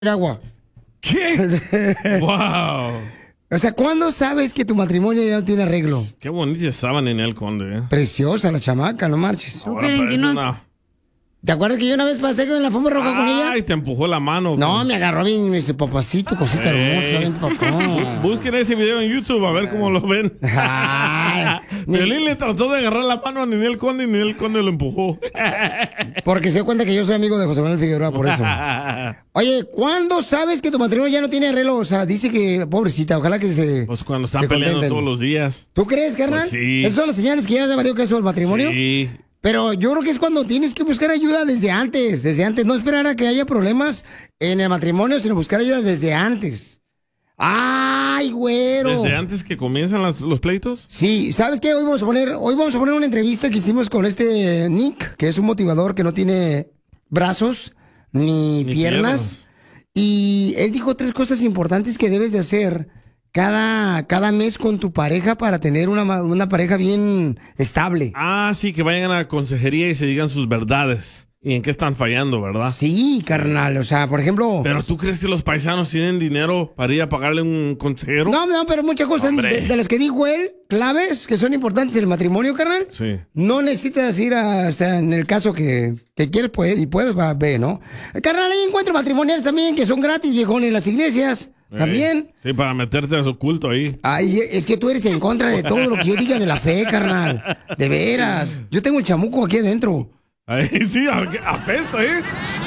agua. ¿Qué? ¡Wow! O sea, ¿cuándo sabes que tu matrimonio ya no tiene arreglo? Qué bonita estaba Ninel Conde, ¿eh? Preciosa la chamaca, no marches. Ahora parece una... ¿Te acuerdas que yo una vez pasé en la alfombra roja con ella? Ay, te empujó la mano. No, me agarró bien y me dice, papacito, cosita hermosa, ven, papá. Busquen ese video en YouTube a ver cómo lo ven. Piolín le trató de agarrar la mano a Ninel Conde y Ninel Conde lo empujó. Porque se dio cuenta que yo soy amigo de José Manuel Figueroa, por eso. Oye, ¿cuándo sabes que tu matrimonio ya no tiene arreglo? O sea, dice que, pobrecita, ojalá que se... Pues cuando están peleando contenten todos los días. ¿Tú crees, carnal? Pues sí. ¿Esas son las señales que ya se valió que eso el matrimonio? Sí. Pero yo creo que es cuando tienes que buscar ayuda desde antes. No esperar a que haya problemas en el matrimonio, sino buscar ayuda desde antes. ¡Ay, güero! ¿Desde antes que comienzan los pleitos? Sí, ¿sabes qué? Hoy vamos a poner una entrevista que hicimos con este Nick, que es un motivador que no tiene brazos ni piernas. Y él dijo 3 cosas importantes que debes de hacer cada mes con tu pareja para tener una pareja bien estable. Ah, sí, que vayan a la consejería y se digan sus verdades. ¿Y en qué están fallando, verdad? Sí, carnal, o sea, por ejemplo... ¿Pero tú crees que los paisanos tienen dinero para ir a pagarle un consejero? No, pero muchas cosas de las que dijo él, claves, que son importantes en el matrimonio, carnal. Sí. No necesitas ir hasta en el caso que quieres puedes ver, ¿no? Carnal, hay encuentros matrimoniales también que son gratis, viejón, en las iglesias. También. Sí, para meterte a su culto ahí. Ay, es que tú eres en contra de todo lo que yo diga de la fe, carnal. De veras. Yo tengo el chamuco aquí adentro. Ay, sí, apesta, ¿eh?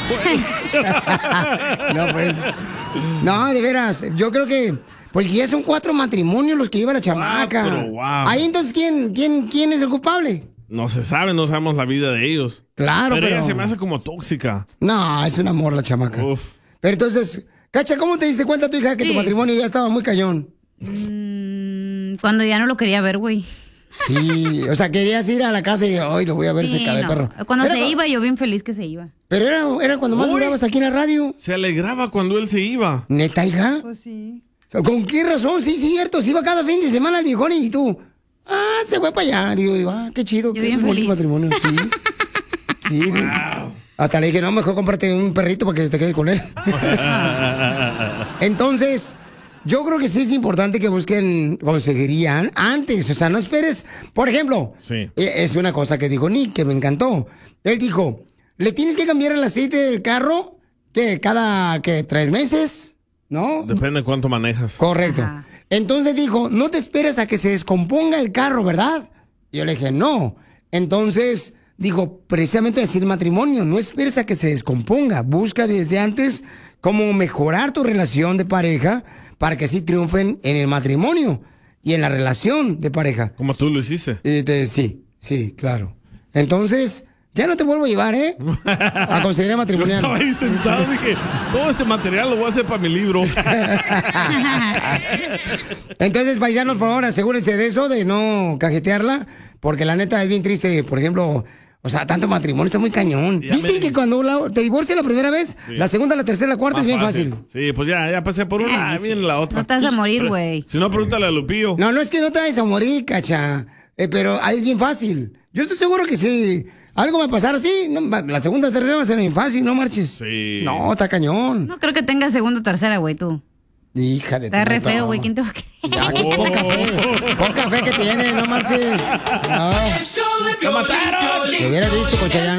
No, pues. No, de veras. Yo creo que. Porque ya son 4 matrimonios los que lleva la chamaca. Wow. Ahí entonces, ¿quién es el culpable? No se sabe, no sabemos la vida de ellos. Claro, pero ella se me hace como tóxica. No, es un amor la chamaca. Uf. Pero entonces, Cacha, ¿cómo te diste cuenta tu hija que tu matrimonio ya estaba muy cañón? Cuando ya no lo quería ver, güey. Sí, o sea, querías ir a la casa y hoy lo voy a ver ese cara de perro. Cuando se iba, yo bien feliz que se iba. Pero era cuando más durabas aquí en la radio. Se alegraba cuando él se iba. ¿Neta, hija? Pues sí. ¿Con qué razón? Sí, cierto, se iba cada fin de semana al viejón y tú... se fue para allá. Digo, qué chido, yo qué bien bonito feliz. matrimonio. Sí, sí. Wow. Hasta le dije, no, mejor cómprate un perrito para que te quedes con él. Entonces... Yo creo que sí es importante que busquen consejería antes, o sea, no esperes. Por ejemplo, sí. Es una cosa que dijo Nick, que me encantó. Él dijo, ¿le tienes que cambiar el aceite del carro cada 3 meses? ¿No? Depende de cuánto manejas. Correcto. Ajá. Entonces dijo, no te esperes a que se descomponga el carro, ¿verdad? Y yo le dije, no. Entonces dijo, precisamente así el matrimonio, no esperes a que se descomponga. Busca desde antes cómo mejorar tu relación de pareja para que así triunfen en el matrimonio y en la relación de pareja. Como tú lo hiciste. Sí, claro. Entonces, ya no te vuelvo a llevar, a conseguir matrimonial. Yo estaba ahí sentado y dije, todo este material lo voy a hacer para mi libro. Entonces, paisanos, por favor, asegúrense de eso, de no cajetearla, porque la neta es bien triste, por ejemplo... O sea, tanto matrimonio está muy cañón. Dicen que cuando te divorcias la primera vez, sí, la segunda, la tercera, la cuarta es bien fácil. Sí, pues ya pasé por una, viene la otra. No te vas a morir, güey. Si no, pregúntale a Lupillo. No es que no te vayas a morir, Cacha. Pero ahí es bien fácil. Yo estoy seguro que si algo me pasara así, la segunda, tercera va a ser bien fácil, no marches. Sí. No, está cañón. No creo que tengas segunda o tercera, güey, tú. Hija de... Está re feo, güey. ¿Quién te va a querer? Ya, poca fe que tiene, no marches. No. ¡Lo mataron! Te hubieras visto, Cochayán.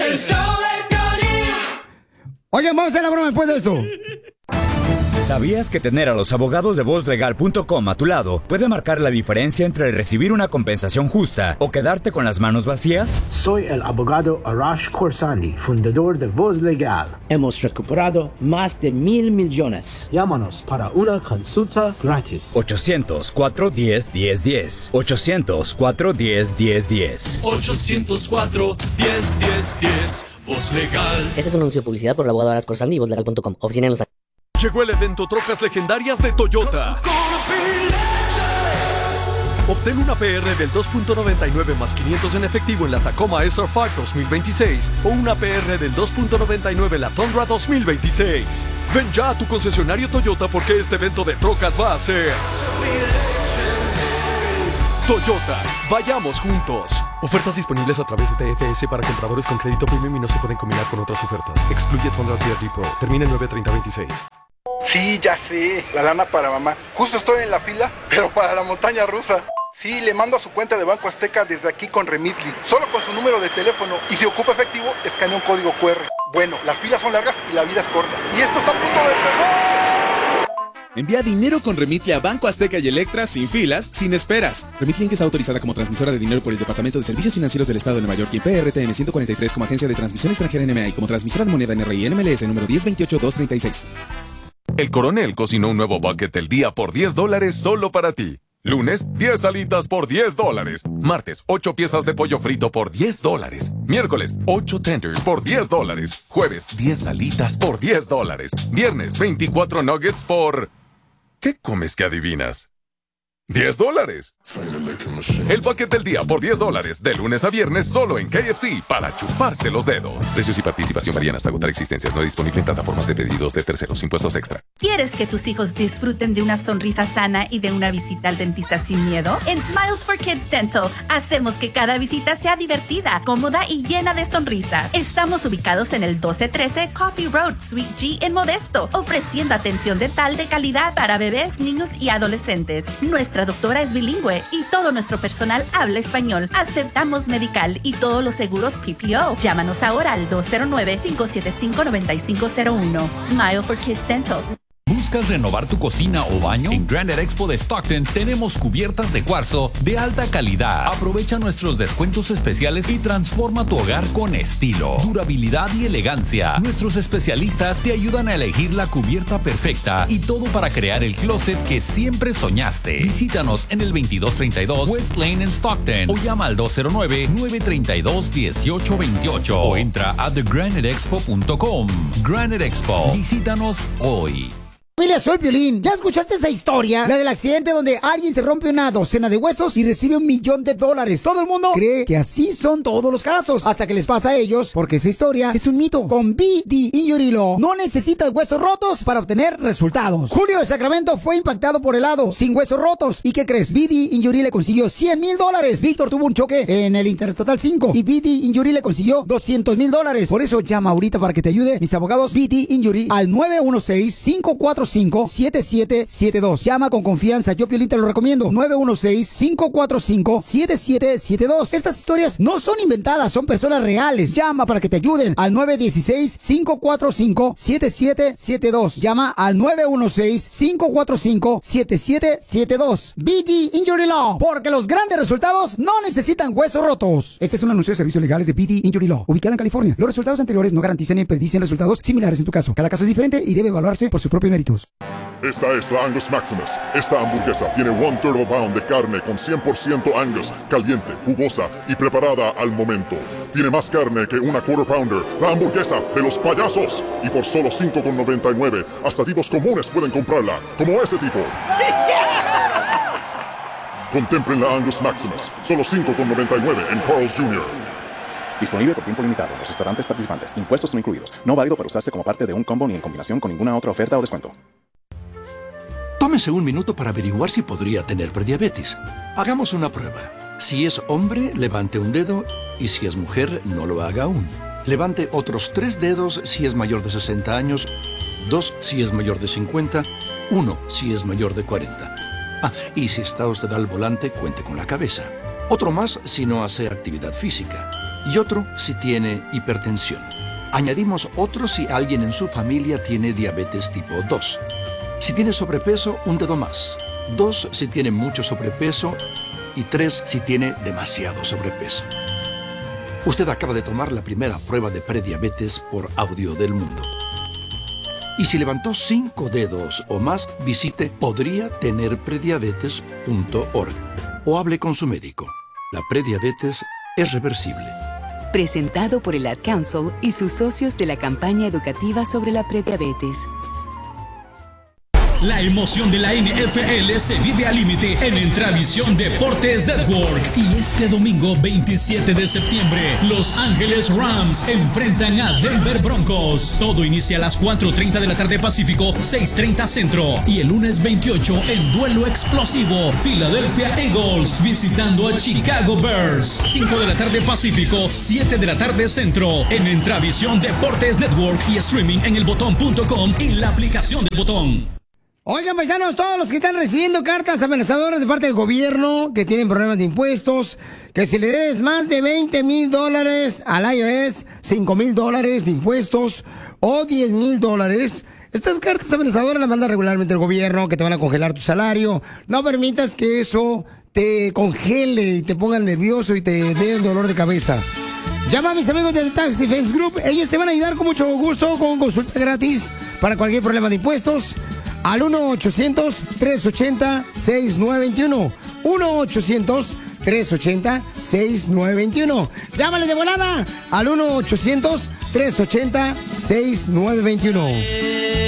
Oigan, vamos a hacer la broma después de esto. ¿Sabías que tener a los abogados de VozLegal.com a tu lado puede marcar la diferencia entre recibir una compensación justa o quedarte con las manos vacías? Soy el abogado Arash Khorsandi, fundador de Voz Legal. Hemos recuperado más de 1,000 millones. Llámanos para una consulta gratis. 800-410-1010. 800-410-1010. 800-410-1010. Voz Legal. Este es un anuncio de publicidad por el abogado Arash Khorsandi y VozLegal.com. Oficina en Los Ángeles. Llegó el evento Trocas Legendarias de Toyota. Obtén una PR del 2.99 más 500 en efectivo en la Tacoma SR5 2026 o una PR del 2.99 en la Tundra 2026. Ven ya a tu concesionario Toyota porque este evento de trocas va a ser Toyota. Vayamos juntos. Ofertas disponibles a través de TFS para compradores con crédito premium y no se pueden combinar con otras ofertas. Excluye Tundra TRD Pro. Termina el 9/30/26. Sí, ya sé. La lana para mamá. Justo estoy en la fila, pero para la montaña rusa. Sí, le mando a su cuenta de Banco Azteca desde aquí con Remitly. Solo con su número de teléfono. Y si ocupa efectivo, escanea un código QR. Bueno, las filas son largas y la vida es corta. Y esto está a punto de empezar. Envía dinero con Remitly a Banco Azteca y Electra sin filas, sin esperas. Remitly Inc. está autorizada como transmisora de dinero por el Departamento de Servicios Financieros del Estado de Nueva York y PRTN 143 como agencia de transmisión extranjera NMA y como transmisora de moneda NRI NMLS número 1028236. El Coronel cocinó un nuevo bucket del día por $10 solo para ti. Lunes, 10 alitas por $10. Martes, 8 piezas de pollo frito por $10. Miércoles, 8 tenders por $10. Jueves, 10 alitas por $10. Viernes, 24 nuggets por... ¿Qué comes que adivinas? $10. El bucket del día por $10, de lunes a viernes solo en KFC, para chuparse los dedos. Precios y participación varían hasta agotar existencias. No disponible en plataformas de pedidos de terceros. Impuestos extra. ¿Quieres que tus hijos disfruten de una sonrisa sana y de una visita al dentista sin miedo? En Smiles for Kids Dental hacemos que cada visita sea divertida, cómoda y llena de sonrisas. Estamos ubicados en el 1213 Coffee Road, Suite G en Modesto, ofreciendo atención dental de calidad para bebés, niños y adolescentes. Nuestra doctora es bilingüe y todo nuestro personal habla español. Aceptamos medical y todos los seguros PPO. Llámanos ahora al 209-575-9501. Smile for Kids Dental. ¿Buscas renovar tu cocina o baño? En Granite Expo de Stockton tenemos cubiertas de cuarzo de alta calidad. Aprovecha nuestros descuentos especiales y transforma tu hogar con estilo, durabilidad y elegancia. Nuestros especialistas te ayudan a elegir la cubierta perfecta y todo para crear el closet que siempre soñaste. Visítanos en el 2232 West Lane en Stockton o llama al 209-932-1828 o entra a thegraniteexpo.com. Granite Expo. Visítanos hoy. Familia, soy Piolín. ¿Ya escuchaste esa historia? La del accidente donde alguien se rompe una docena de huesos y recibe $1 millón. Todo el mundo cree que así son todos los casos, hasta que les pasa a ellos, porque esa historia es un mito. Con BD Injury Law no necesitas huesos rotos para obtener resultados. Julio de Sacramento fue impactado por helado, sin huesos rotos. ¿Y qué crees? BD Injury le consiguió $100,000. Víctor tuvo un choque en el Interestatal 5 y BD Injury le consiguió $200,000. Por eso llama ahorita para que te ayude mis abogados BD Injury al 916-545-7772. Llama con confianza, yo Piolín te lo recomiendo. 916-545-7772. Estas historias no son inventadas, son personas reales. Llama para que te ayuden al 916-545-7772. Llama al 916-545-7772. BD Injury Law, porque los grandes resultados no necesitan huesos rotos. Este es un anuncio de servicios legales de BD Injury Law, ubicada en California. Los resultados anteriores no garantizan ni predicen resultados similares en tu caso. Cada caso es diferente y debe evaluarse por sus propios méritos. Esta es la Angus Maximus. Esta hamburguesa tiene 1/3 pound de carne con 100% Angus, caliente, jugosa y preparada al momento. Tiene más carne que una Quarter Pounder, la hamburguesa de los payasos. Y por solo $5.99, hasta tipos comunes pueden comprarla, como ese tipo. Contemplen la Angus Maximus, solo $5.99 en Carl's Jr. Disponible por tiempo limitado en los restaurantes participantes. Impuestos no incluidos. No válido para usarse como parte de un combo ni en combinación con ninguna otra oferta o descuento. Tómese un minuto para averiguar si podría tener prediabetes. Hagamos una prueba. Si es hombre, levante un dedo, y si es mujer, no lo haga aún. Levante otros 3 dedos si es mayor de 60 años, 2 si es mayor de 50, 1 si es mayor de 40. Y si está usted al volante, cuente con la cabeza. Otro más si no hace actividad física. Y otro si tiene hipertensión. Añadimos otro si alguien en su familia tiene diabetes tipo 2. Si tiene sobrepeso, un dedo más. 2 si tiene mucho sobrepeso y 3 si tiene demasiado sobrepeso. Usted acaba de tomar la primera prueba de prediabetes por Audio del Mundo. Y si levantó 5 dedos o más, visite podriatenerprediabetes.org o hable con su médico. La prediabetes es reversible. Presentado por el Ad Council y sus socios de la campaña educativa sobre la prediabetes. La emoción de la NFL se vive al límite en Entravisión Deportes Network. Y este domingo 27 de septiembre, Los Ángeles Rams enfrentan a Denver Broncos. Todo inicia a las 4:30 de la tarde Pacífico, 6:30 Centro. Y el lunes 28 en duelo explosivo, Philadelphia Eagles visitando a Chicago Bears. 5 de la tarde Pacífico, 7 de la tarde Centro. En Entravisión Deportes Network y streaming en elbotón.com y la aplicación del Botón. Oigan, paisanos, todos los que están recibiendo cartas amenazadoras de parte del gobierno, que tienen problemas de impuestos, que si le des más de $20,000 al IRS, $5,000 de impuestos o $10,000, estas cartas amenazadoras las manda regularmente el gobierno, que te van a congelar tu salario. No permitas que eso te congele y te ponga nervioso y te dé el dolor de cabeza. Llama a mis amigos de Tax Defense Group. Ellos te van a ayudar con mucho gusto, con consulta gratis para cualquier problema de impuestos. Al 1-800-380-6921. 1-800-380-6921. Llámale de volada al 1-800-380-6921.